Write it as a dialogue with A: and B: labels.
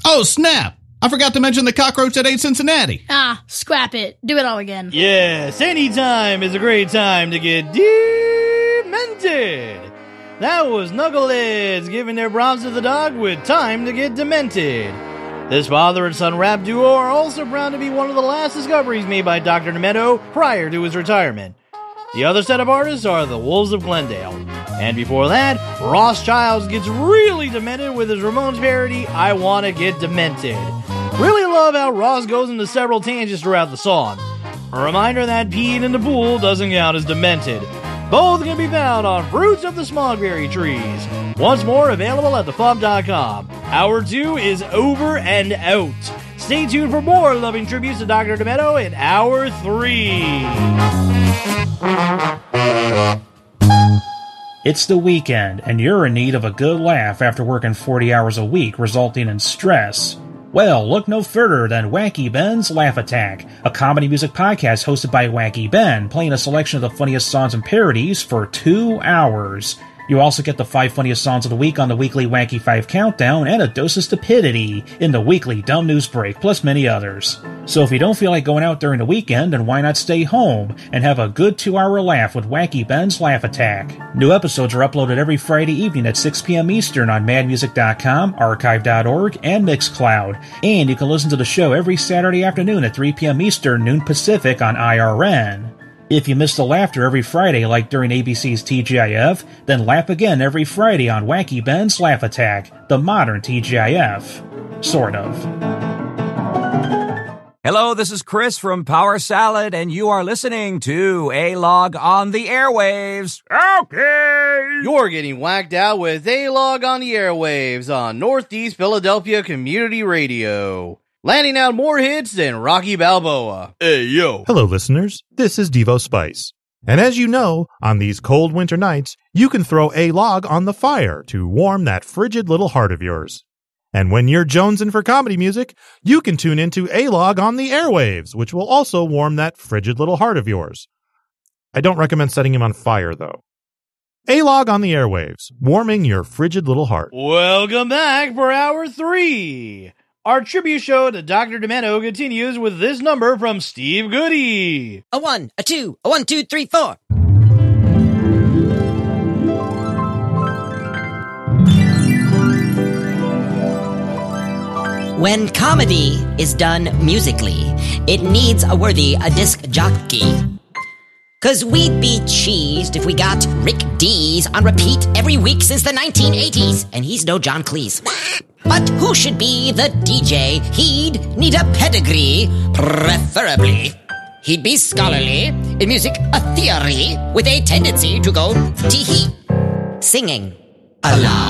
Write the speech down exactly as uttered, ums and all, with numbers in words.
A: Oh, snap! I forgot to mention the cockroach that ate Cincinnati.
B: Ah, scrap it. Do it all again.
C: Yes, any time is a great time to get demented. That was Knuckleheads giving their props to the dog with Time to Get Demented. This father and son rap duo are also proud to be one of the last discoveries made by Doctor Demento prior to his retirement. The other set of artists are the Wolves of Glendale. And before that, Ross Childs gets really demented with his Ramones parody, I Wanna Get Demented. Really love how Ross goes into several tangents throughout the song. A reminder that peeing in the pool doesn't count as demented. Both can be found on Fruits of the Smogberry Trees. Once more, available at the pub dot com. Hour two is over and out. Stay tuned for more loving tributes to Doctor Demento in Hour three.
D: It's the weekend, and you're in need of a good laugh after working forty hours a week, resulting in stress. Well, look no further than Wacky Ben's Laugh Attack, a comedy music podcast hosted by Wacky Ben, playing a selection of the funniest songs and parodies for two hours. You also get the five funniest songs of the week on the weekly Wacky five Countdown and a dose of stupidity in the weekly Dumb News Break, plus many others. So if you don't feel like going out during the weekend, then why not stay home and have a good two-hour laugh with Wacky Ben's Laugh Attack? New episodes are uploaded every Friday evening at six p.m. Eastern on mad music dot com, archive dot org, and Mixcloud. And you can listen to the show every Saturday afternoon at three p.m. Eastern, noon Pacific on I R N. If you miss the laughter every Friday like during A B C's T G I F, then laugh again every Friday on Wacky Ben's Laugh Attack, the modern T G I F. Sort of.
E: Hello, this is Chris from Power Salad, and you are listening to A-Log on the Airwaves. Okay!
C: You're getting whacked out with A-Log on the Airwaves on Northeast Philadelphia Community Radio. Landing out more hits than Rocky Balboa. Hey, yo.
F: Hello, listeners. This is Devo Spice. And as you know, on these cold winter nights, you can throw a log on the fire to warm that frigid little heart of yours. And when you're jonesing for comedy music, you can tune into A-Log on the Airwaves, which will also warm that frigid little heart of yours. I don't recommend setting him on fire, though. A-Log on the Airwaves, warming your frigid little heart.
C: Welcome back for Hour three. Our tribute show to Doctor Demento continues with this number from Steve Goody.
G: A one, a two, a one, two, three, four. When comedy is done musically, it needs a worthy a disc jockey. Cause we'd be cheesed if we got Rick Dees on repeat every week since the nineteen eighties, and he's no John Cleese. But who should be the D J? He'd need a pedigree, preferably. He'd be scholarly, in music a theory, with a tendency to go tee-hee. Singing a la